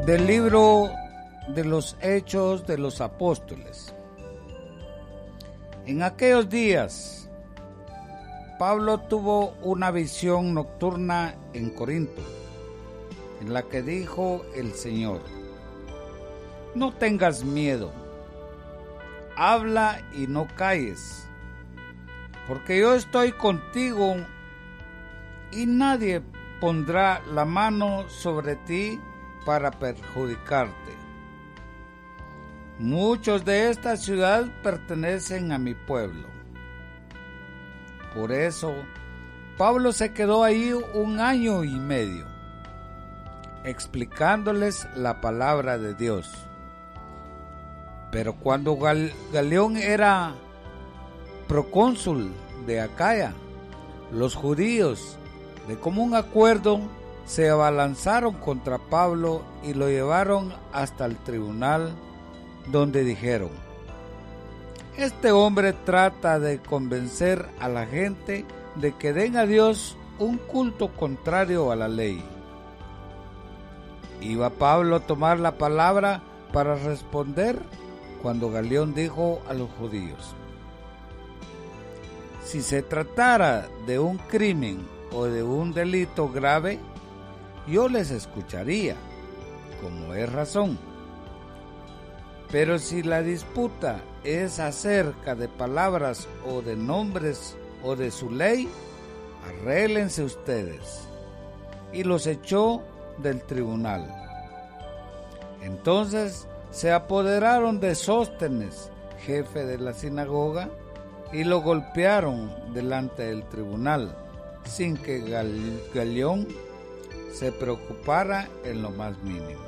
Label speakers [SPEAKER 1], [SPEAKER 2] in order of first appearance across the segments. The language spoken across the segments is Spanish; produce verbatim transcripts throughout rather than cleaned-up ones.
[SPEAKER 1] Del libro de los Hechos de los Apóstoles. En aquellos días, Pablo tuvo una visión nocturna en Corinto, en la que dijo el Señor: no tengas miedo, habla y no calles, porque yo estoy contigo y nadie pondrá la mano sobre ti para perjudicarte. Muchos de esta ciudad pertenecen a mi pueblo. Por eso, Pablo se quedó ahí un año y medio, explicándoles la palabra de Dios. Pero cuando Gal- Galión era procónsul de Acaya, los judíos, de común acuerdo, se abalanzaron contra Pablo y lo llevaron hasta el tribunal, donde dijeron: este hombre trata de convencer a la gente de que den a Dios un culto contrario a la ley. Iba Pablo a tomar la palabra para responder cuando Galión dijo a los judíos: si se tratara de un crimen o de un delito grave, yo les escucharía, como es razón. Pero si la disputa es acerca de palabras o de nombres o de su ley, arréglense ustedes. Y los echó del tribunal. Entonces se apoderaron de Sóstenes, jefe de la sinagoga, y lo golpearon delante del tribunal, sin que Gal- Galión se preocupara en lo más mínimo.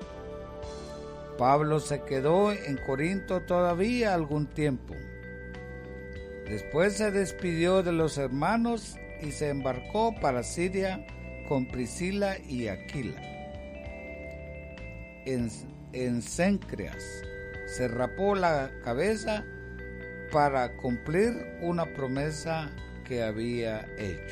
[SPEAKER 1] Pablo se quedó en Corinto todavía algún tiempo. Después se despidió de los hermanos y se embarcó para Siria con Priscila y Aquila. En, en Cencreas se rapó la cabeza para cumplir una promesa que había hecho.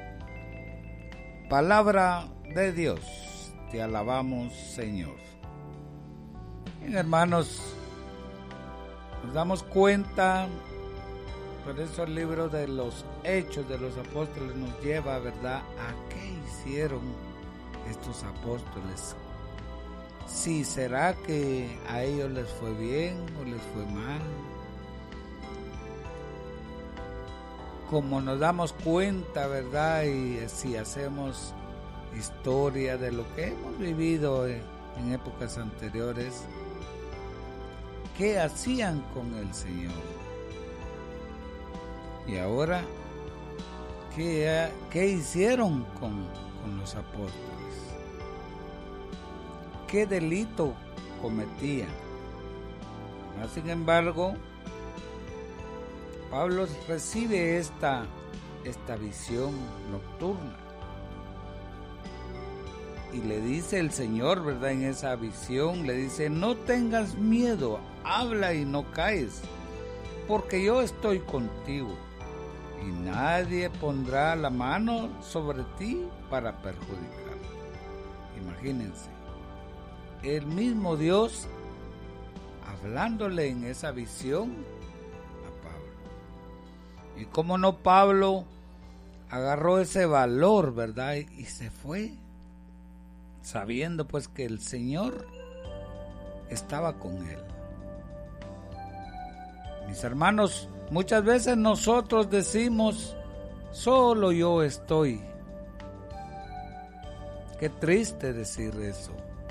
[SPEAKER 1] Palabra de Dios, te alabamos, Señor. Bien, hermanos, nos damos cuenta, por eso el libro de los Hechos de los Apóstoles nos lleva, ¿verdad?, a qué hicieron estos apóstoles. Sí, ¿será que a ellos les fue bien o les fue mal? Como nos damos cuenta, ¿verdad?, y si hacemos historia de lo que hemos vivido en épocas anteriores, ¿qué hacían con el Señor? Y ahora, ¿qué, qué hicieron con, con los apóstoles? ¿Qué delito cometían? Mas, sin embargo, Pablo recibe esta, esta visión nocturna. Y le dice el Señor, ¿verdad?, en esa visión, le dice: no tengas miedo, habla y no caes, porque yo estoy contigo, y nadie pondrá la mano sobre ti para perjudicar. Imagínense, el mismo Dios hablándole en esa visión a Pablo. Y cómo no, Pablo agarró ese valor, ¿verdad?, y se fue, sabiendo pues que el Señor estaba con él. Mis hermanos, muchas veces nosotros decimos: solo yo estoy. Qué triste decir eso.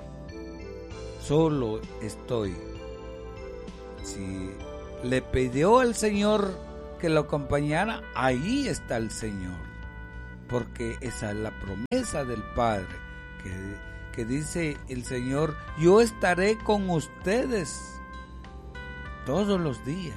[SPEAKER 1] Solo estoy. Si le pidió el Señor que lo acompañara, ahí está el Señor, porque esa es la promesa del Padre, que, que dice el Señor: yo estaré con ustedes todos los días.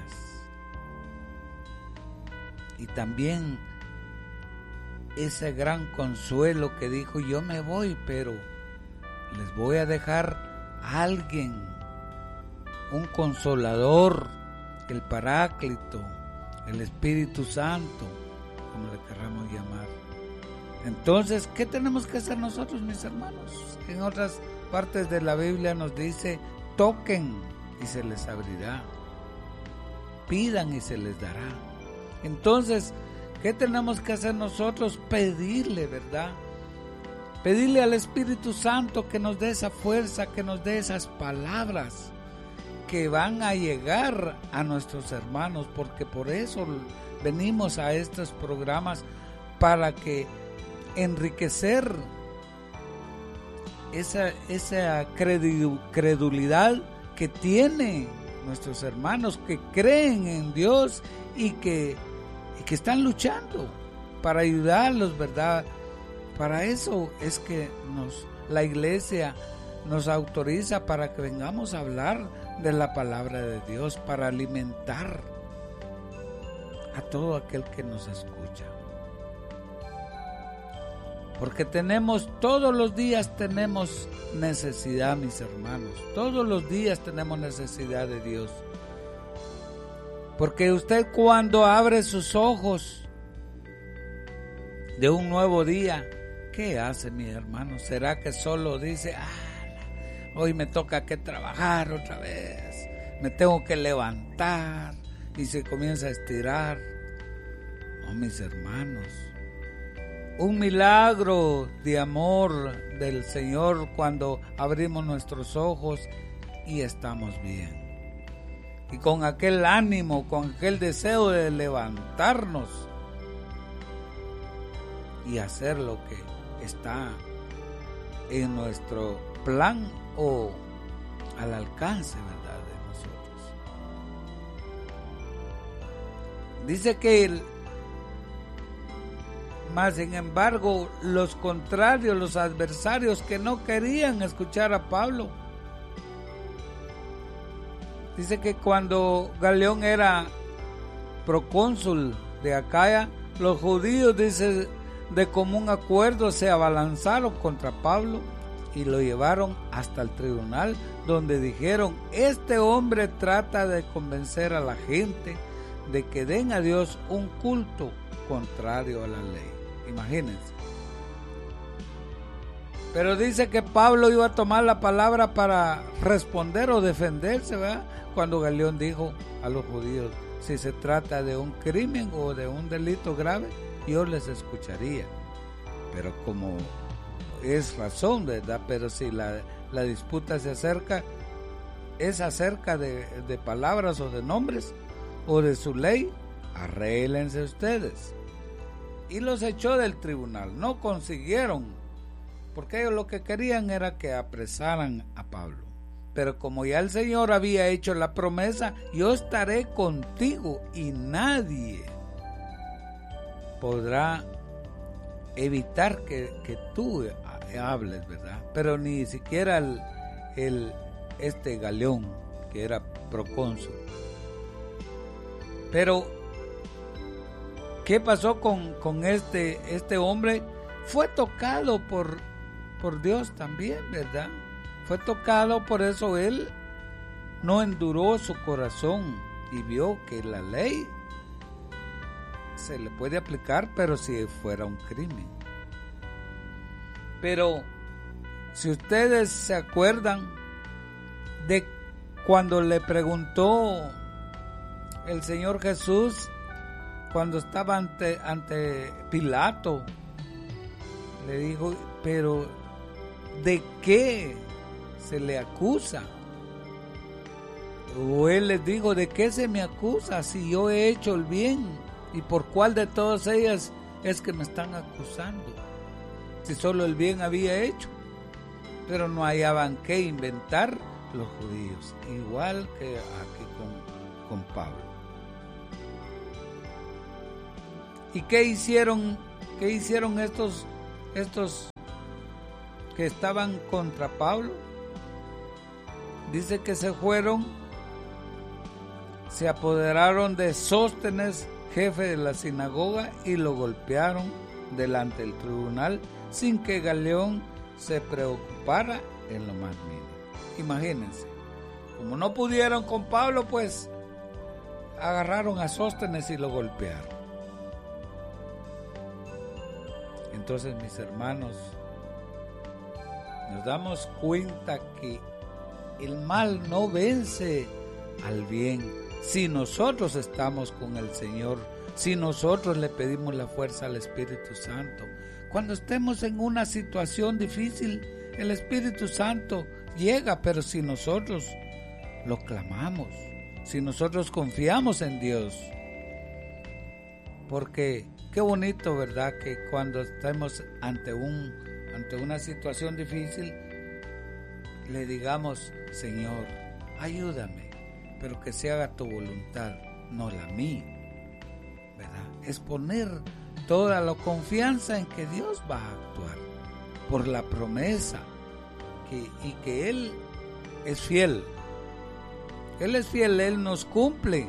[SPEAKER 1] Y también ese gran consuelo que dijo: yo me voy, pero les voy a dejar a alguien, un consolador, el Paráclito, el Espíritu Santo, como le querramos llamar. Entonces, ¿qué tenemos que hacer nosotros, mis hermanos? En otras partes de la Biblia nos dice: toquen y se les abrirá, pidan y se les dará. Entonces, ¿qué tenemos que hacer nosotros? Pedirle, ¿verdad? Pedirle al Espíritu Santo que nos dé esa fuerza, que nos dé esas palabras que van a llegar a nuestros hermanos, porque por eso venimos a estos programas, para que enriquecer esa, esa credulidad que tienen nuestros hermanos, que creen en Dios y que, y que están luchando para ayudarlos, ¿verdad? Para eso es que nos, la iglesia nos autoriza para que vengamos a hablar de la palabra de Dios, para alimentar a todo aquel que nos escucha. Porque tenemos, todos los días tenemos necesidad, mis hermanos. Todos los días tenemos necesidad de Dios. Porque usted, cuando abre sus ojos de un nuevo día, ¿qué hace, mi hermano? ¿Será que solo dice: ah, hoy me toca que trabajar otra vez, me tengo que levantar, y se comienza a estirar? No, mis hermanos, un milagro de amor del Señor cuando abrimos nuestros ojos y estamos bien, y con aquel ánimo, con aquel deseo de levantarnos y hacer lo que está en nuestro plan o al alcance, ¿verdad?, de nosotros. Dice que el Mas, sin embargo, los contrarios, los adversarios que no querían escuchar a Pablo, dice que cuando Galión era procónsul de Acaya, los judíos, dice, de común acuerdo se abalanzaron contra Pablo y lo llevaron hasta el tribunal, donde dijeron: este hombre trata de convencer a la gente de que den a Dios un culto contrario a la ley. Imagínense. Pero dice que Pablo iba a tomar la palabra para responder o defenderse, ¿verdad? Cuando Galión dijo a los judíos: si se trata de un crimen o de un delito grave, yo les escucharía. Pero como es razón, ¿verdad? Pero si la, la disputa se acerca, es acerca de, de palabras o de nombres o de su ley, arréglense ustedes. Y los echó del tribunal. No consiguieron, porque ellos lo que querían era que apresaran a Pablo. Pero como ya el Señor había hecho la promesa: yo estaré contigo y nadie podrá evitar que, que tú hables, ¿verdad? Pero ni siquiera el, el este Galión, que era procónsul. Pero ¿qué pasó con, con este, este hombre? Fue tocado por, por Dios también, ¿verdad? Fue tocado, por eso él no enduró su corazón y vio que la ley se le puede aplicar, pero si fuera un crimen. Pero si ustedes se acuerdan de cuando le preguntó el Señor Jesús, cuando estaba ante, ante Pilato, le dijo: pero ¿de qué se le acusa? O él les dijo: ¿de qué se me acusa si yo he hecho el bien? ¿Y por cuál de todas ellas es que me están acusando? Si solo el bien había hecho. Pero no hallaban qué inventar los judíos, igual que aquí con, con Pablo. ¿Y qué hicieron? ¿Qué hicieron estos, estos que estaban contra Pablo? Dice que se fueron, se apoderaron de Sóstenes, jefe de la sinagoga, y lo golpearon delante del tribunal sin que Galión se preocupara en lo más mínimo. Imagínense, como no pudieron con Pablo, pues agarraron a Sóstenes y lo golpearon. Entonces, mis hermanos, nos damos cuenta que el mal no vence al bien si nosotros estamos con el Señor, si nosotros le pedimos la fuerza al Espíritu Santo. Cuando estemos en una situación difícil, el Espíritu Santo llega, pero si nosotros lo clamamos, si nosotros confiamos en Dios. Porque qué bonito, ¿verdad?, que cuando estemos ante un ante una situación difícil, le digamos: Señor, ayúdame, pero que se haga tu voluntad, no la mía, ¿verdad? Es poner toda la confianza en que Dios va a actuar por la promesa que, y que Él es fiel. Él es fiel, Él nos cumple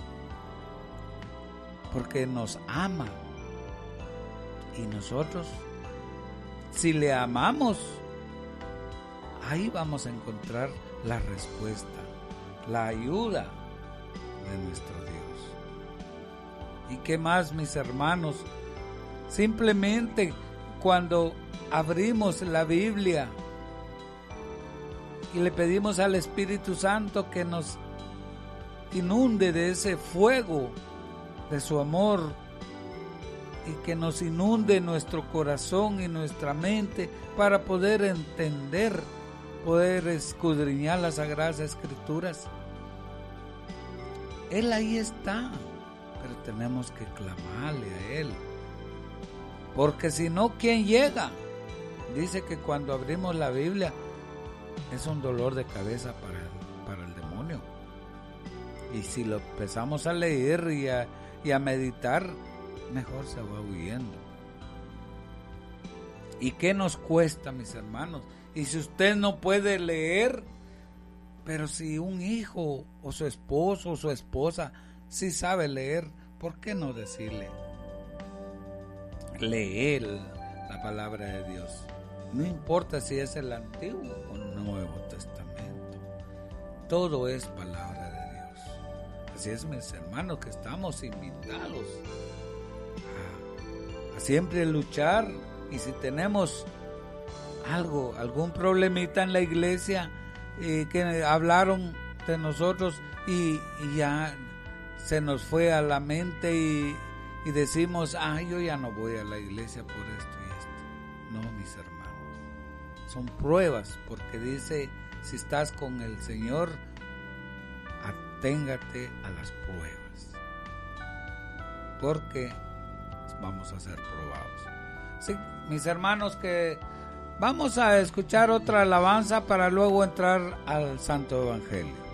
[SPEAKER 1] porque nos ama. Y nosotros, si le amamos, ahí vamos a encontrar la respuesta, la ayuda de nuestro Dios. ¿Y qué más, mis hermanos? Simplemente cuando abrimos la Biblia y le pedimos al Espíritu Santo que nos inunde de ese fuego de su amor y que nos inunde nuestro corazón y nuestra mente para poder entender, poder escudriñar las Sagradas Escrituras. Él ahí está, pero tenemos que clamarle a Él, porque si no, ¿quién llega? Dice que cuando abrimos la Biblia es un dolor de cabeza para el, para el demonio, y si lo empezamos a leer y a, y a meditar, mejor se va huyendo. ¿Y qué nos cuesta, mis hermanos? Y si usted no puede leer, pero si un hijo o su esposo o su esposa sí sabe leer, ¿por qué no decirle? Leer la palabra de Dios. No importa si es el Antiguo o el Nuevo Testamento. Todo es palabra de Dios. Así es, mis hermanos, que estamos invitados a, a siempre luchar. Y si tenemos algo, algún problemita en la iglesia, eh, que hablaron de nosotros y, y ya se nos fue a la mente y, y decimos: ah, yo ya no voy a la iglesia por esto y esto. No, mis hermanos, son pruebas, porque dice: si estás con el Señor, aténgate a las pruebas, porque vamos a ser probados. Sí, mis hermanos, que vamos a escuchar otra alabanza para luego entrar al Santo Evangelio.